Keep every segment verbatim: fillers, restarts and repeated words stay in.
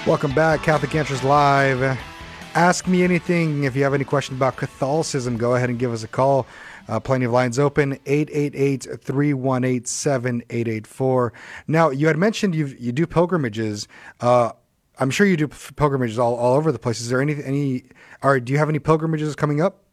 Welcome back, Catholic Answers Live. Ask me anything. If you have any questions about Catholicism, go ahead and give us a call. Uh, plenty of lines open, eight eight eight, three one eight, seven eight eight four. Now, you had mentioned you you do pilgrimages. Uh, I'm sure you do pilgrimages all, all over the place. Is there any, any, or do you have any pilgrimages coming up?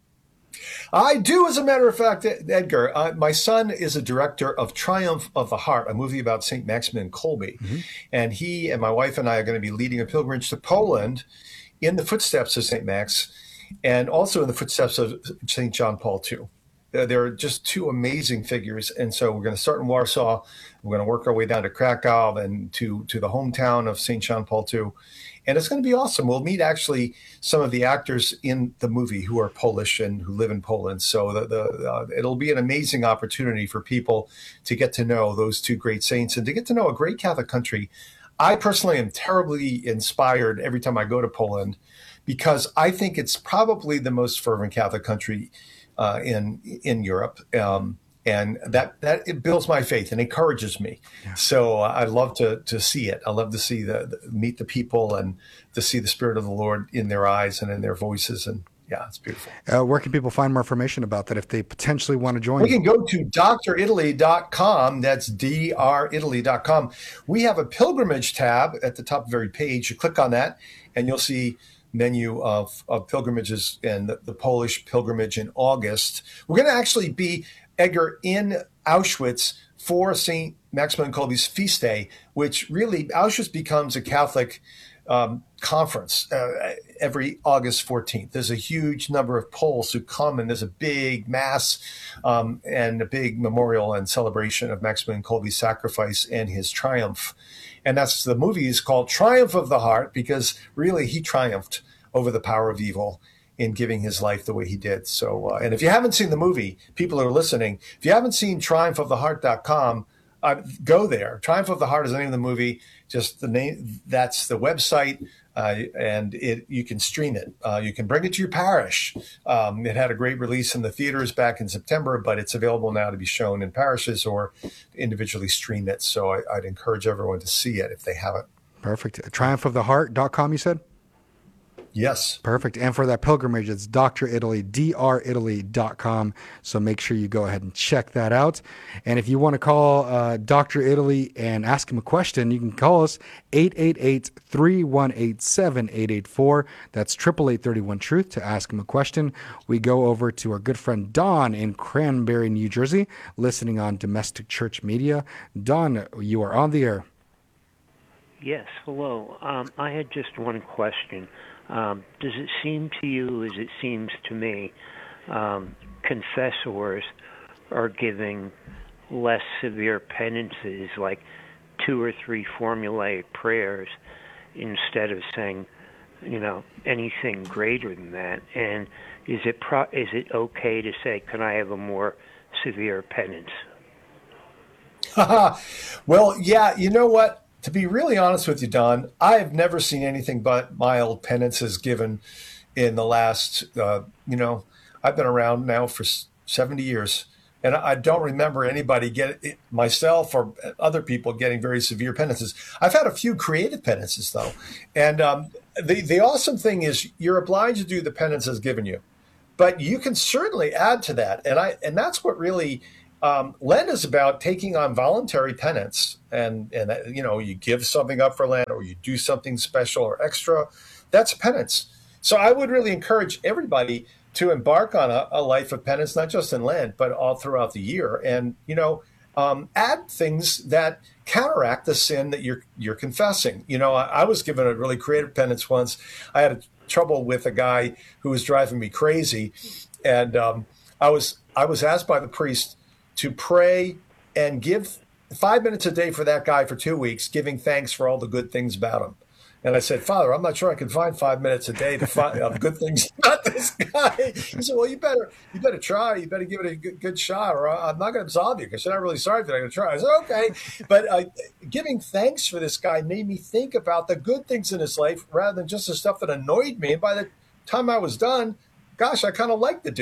I do, as a matter of fact, Edgar. Uh, my son is a director of Triumph of the Heart, a movie about Saint Maximilian Kolbe. Mm-hmm. And he and my wife and I are going to be leading a pilgrimage to Poland in the footsteps of Saint Max and also in the footsteps of Saint John Paul the Second. Uh, they're just two amazing figures. And so we're going to start in Warsaw. We're going to work our way down to Krakow and to, to the hometown of Saint John Paul the Second. And it's going to be awesome. We'll meet actually some of the actors in the movie who are Polish and who live in Poland. So the, the, uh, it'll be an amazing opportunity for people to get to know those two great saints and to get to know a great Catholic country. I personally am terribly inspired every time I go to Poland because I think it's probably the most fervent Catholic country uh, in in Europe. Um, And that, that it builds my faith and encourages me. Yeah. So uh, I love to to see it. I love to see the, the meet the people and to see the Spirit of the Lord in their eyes and in their voices. And yeah, it's beautiful. Uh, where can people find more information about that if they potentially want to join? We can go to D R italy dot com. That's D R italy dot com. We have a pilgrimage tab at the top of every page. You click on that and you'll see menu of, of pilgrimages and the, the Polish pilgrimage in August. We're going to actually be, Edgar, in Auschwitz for Saint Maximilian Kolbe's feast day, which really Auschwitz becomes a Catholic um, conference uh, every August fourteenth. There's a huge number of Poles who come, and there's a big mass um, and a big memorial and celebration of Maximilian Kolbe's sacrifice and his triumph. And that's the movie is called Triumph of the Heart because really he triumphed over the power of evil in giving his life the way he did. So, uh, and if you haven't seen the movie, people are listening. If you haven't seen triumph of the heart dot com, uh, go there. Triumph of the Heart is the name of the movie. Just the name. That's the website, uh, and it you can stream it. Uh, you can bring it to your parish. Um, it had a great release in the theaters back in September, but it's available now to be shown in parishes or individually stream it. So I, I'd encourage everyone to see it if they haven't. Perfect. triumph of the heart dot com, you said? Yes. Perfect. And for that pilgrimage, it's Doctor Italy, D R italy dot com. So make sure you go ahead and check that out. And if you want to call uh, Doctor Italy and ask him a question, you can call us eight eight eight, three one eight, seven eight eight four. That's eight eight eight, three one, truth to ask him a question. We go over to our good friend Don in Cranberry, New Jersey, listening on Domestic Church Media. Don, you are on the air. Yes, hello. Um, I had just one question. Um, does it seem to you, as it seems to me, um, confessors are giving less severe penances, like two or three formulaic prayers, instead of saying, you know, anything greater than that? And is it pro- is it okay to say, can I have a more severe penance? Well, yeah, you know what? To be really honest with you, Don, I have never seen anything but mild penances given in the last, uh, you know, I've been around now for seventy years, and I don't remember anybody get it, myself or other people getting very severe penances. I've had a few creative penances, though. And um, the, the awesome thing is you're obliged to do the penances given you, but you can certainly add to that. And I and that's what really Um, Lent is about taking on voluntary penance, and, and you know, you give something up for Lent or you do something special or extra. That's penance. So I would really encourage everybody to embark on a, a life of penance, not just in Lent, but all throughout the year. And, you know, um, add things that counteract the sin that you're you're confessing. You know, I, I was given a really creative penance once. I had a, trouble with a guy who was driving me crazy, and um, I was I was asked by the priest to pray and give five minutes a day for that guy for two weeks, giving thanks for all the good things about him. And I said, Father, I'm not sure I can find five minutes a day to find uh, good things about this guy. He said, well, you better you better try. You better give it a good, good shot, or I'm not going to absolve you because you're not really sorry that I'm going to try. I said, okay. But uh, giving thanks for this guy made me think about the good things in his life rather than just the stuff that annoyed me. And by the time I was done, gosh, I kind of liked the dude.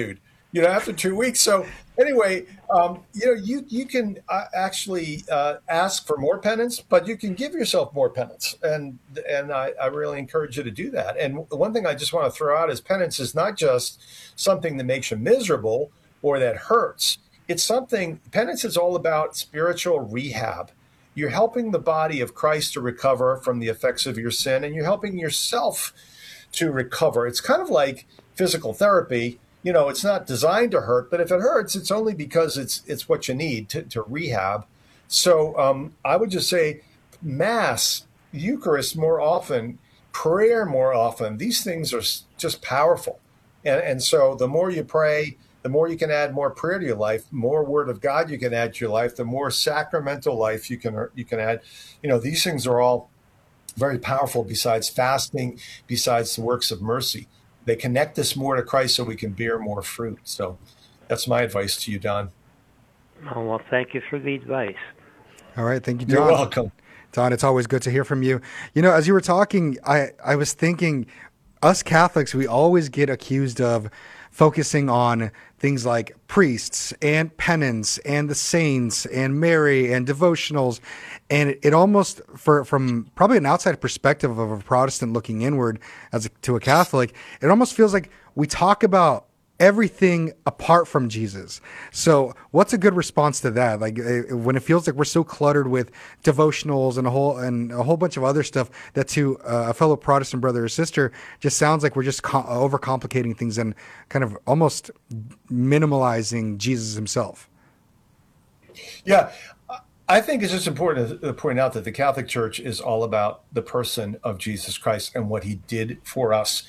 you know, after two weeks. So anyway, um, you know, you you can uh, actually uh, ask for more penance, but you can give yourself more penance, and and I, I really encourage you to do that. And one thing I just want to throw out is penance is not just something that makes you miserable or that hurts. It's something. Penance is all about spiritual rehab. You're helping the body of Christ to recover from the effects of your sin, and you're helping yourself to recover. It's kind of like physical therapy. You know, it's not designed to hurt, but if it hurts, it's only because it's it's what you need to, to rehab. So um, I would just say Mass, Eucharist more often, prayer more often. These things are just powerful. And, and so the more you pray, the more you can add more prayer to your life, more Word of God you can add to your life, the more sacramental life you can you can add. You know, these things are all very powerful besides fasting, besides the works of mercy. They connect us more to Christ so we can bear more fruit. So that's my advice to you, Don. Oh, well, thank you for the advice. All right. Thank you, Don. You're welcome. Don, it's always good to hear from you. You know, as you were talking, I, I was thinking, us Catholics, we always get accused of focusing on things like priests and penance and the saints and Mary and devotionals. And it, it almost, for from probably an outside perspective of a Protestant looking inward as a, to a Catholic, it almost feels like we talk about everything apart from Jesus. So what's a good response to that? Like uh, when it feels like we're so cluttered with devotionals and a whole and a whole bunch of other stuff that to uh, a fellow Protestant brother or sister just sounds like we're just co- overcomplicating things and kind of almost minimalizing Jesus himself. Yeah. I think it's just important to point out that the Catholic Church is all about the person of Jesus Christ and what he did for us.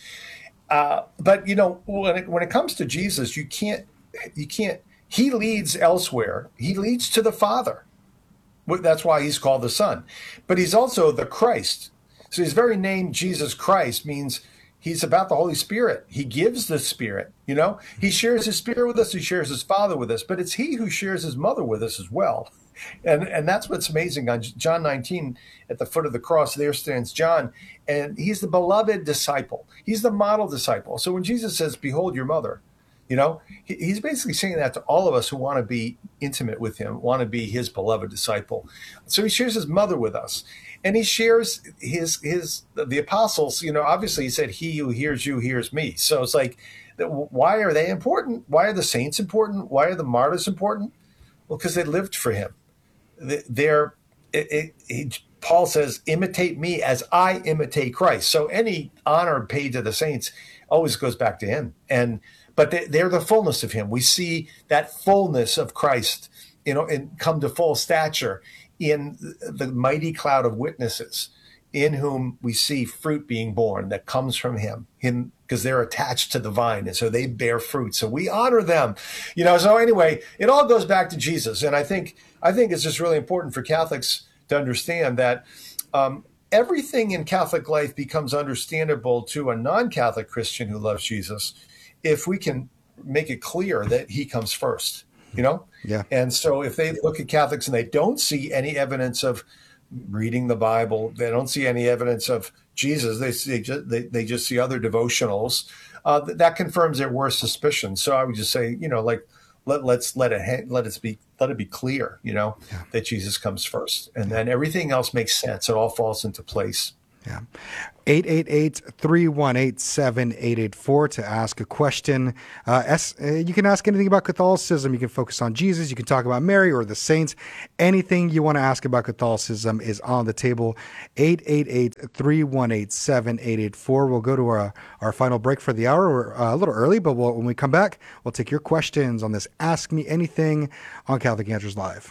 Uh, but you know, when it, when it comes to Jesus, you can't, you can't. He leads elsewhere. He leads to the Father. That's why he's called the Son. But he's also the Christ. So his very name, Jesus Christ, means he's about the Holy Spirit. He gives the Spirit. You know, he shares his Spirit with us. He shares his Father with us. But it's he who shares his mother with us as well. And and that's what's amazing. On John nineteen, at the foot of the cross, there stands John, and he's the beloved disciple. He's the model disciple. So when Jesus says, "Behold your mother," you know, he, he's basically saying that to all of us who want to be intimate with him, want to be his beloved disciple. So he shares his mother with us, and he shares his his the apostles. You know, obviously he said, "He who hears you hears me." So it's like, why are they important? Why are the saints important? Why are the martyrs important? Well, because they lived for him. They're, it, it, it, Paul says, imitate me as I imitate Christ. So any honor paid to the saints always goes back to him. And but they, they're the fullness of him. We see that fullness of Christ, you know, and come to full stature in the mighty cloud of witnesses, in whom we see fruit being born that comes from him. Him, because they're attached to the vine, and so they bear fruit. So we honor them, you know. So anyway, it all goes back to Jesus, and I think I think it's just really important for Catholics to understand that um, everything in Catholic life becomes understandable to a non-Catholic Christian who loves Jesus if we can make it clear that he comes first, you know. Yeah. And so if they look at Catholics and they don't see any evidence of reading the Bible, they don't see any evidence of Jesus, they see just, they, they just see other devotionals, uh, that confirms their worst suspicion. So I would just say, you know, like let let's let it let it be let it be clear, you know, yeah. that Jesus comes first, and yeah. then everything else makes sense. It all falls into place. Yeah. eight eight eight, three one eight, seven eight eight four to ask a question. Uh, as, uh, you can ask anything about Catholicism. You can focus on Jesus. You can talk about Mary or the saints. Anything you want to ask about Catholicism is on the table. eight eight eight, three one eight, seven eight eight four. We'll go to our, our final break for the hour. We're uh, a little early, but we'll, when we come back, we'll take your questions on this Ask Me Anything on Catholic Answers Live.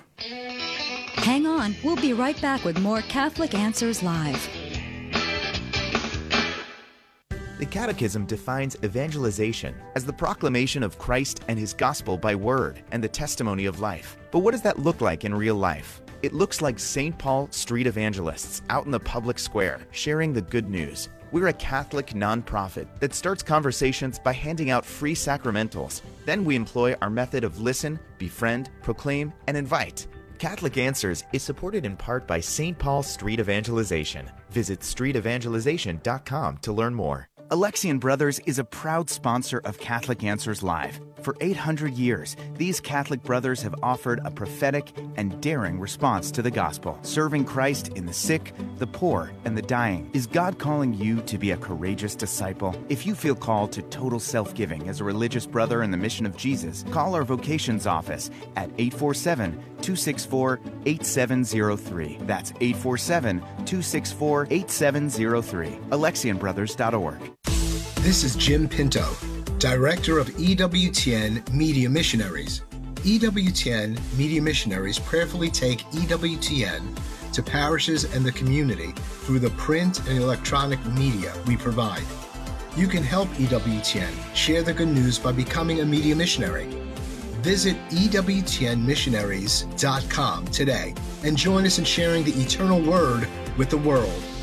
Hang on. We'll be right back with more Catholic Answers Live. The Catechism defines evangelization as the proclamation of Christ and his gospel by word and the testimony of life. But what does that look like in real life? It looks like Saint Paul street evangelists out in the public square sharing the good news. We're a Catholic nonprofit that starts conversations by handing out free sacramentals. Then we employ our method of listen, befriend, proclaim, and invite. Catholic Answers is supported in part by Saint Paul Street Evangelization. Visit street evangelization dot com to learn more. Alexian Brothers is a proud sponsor of Catholic Answers Live. For eight hundred years, these Catholic brothers have offered a prophetic and daring response to the gospel, serving Christ in the sick, the poor, and the dying. Is God calling you to be a courageous disciple? If you feel called to total self-giving as a religious brother in the mission of Jesus, call our vocations office at eight four seven, two six four, eight seven zero three. That's eight four seven, two six four, eight seven zero three. Alexian Brothers dot org. This is Jim Pinto, Director of E W T N Media Missionaries. E W T N Media Missionaries prayerfully take E W T N to parishes and the community through the print and electronic media we provide. You can help E W T N share the good news by becoming a media missionary. Visit E W T N missionaries dot com today and join us in sharing the eternal word with the world.